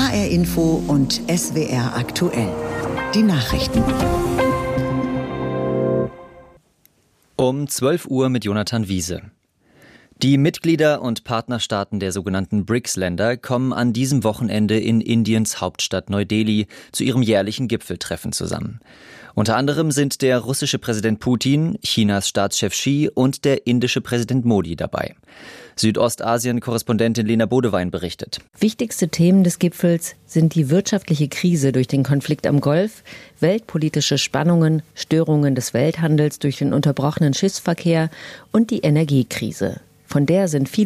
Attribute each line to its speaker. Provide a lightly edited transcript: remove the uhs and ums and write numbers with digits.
Speaker 1: HR Info und SWR aktuell. Die Nachrichten.
Speaker 2: Um 12 Uhr mit Jonathan Wiese. Die Mitglieder und Partnerstaaten der sogenannten BRICS-Länder kommen an diesem Wochenende in Indiens Hauptstadt Neu-Delhi zu ihrem jährlichen Gipfeltreffen zusammen. Unter anderem sind der russische Präsident Putin, Chinas Staatschef Xi und der indische Präsident Modi dabei. Südostasien-Korrespondentin Lena Bodewein berichtet.
Speaker 3: Wichtigste Themen des Gipfels sind die wirtschaftliche Krise durch den Konflikt am Golf, weltpolitische Spannungen, Störungen des Welthandels durch den unterbrochenen Schiffsverkehr und die Energiekrise. Von der sind viele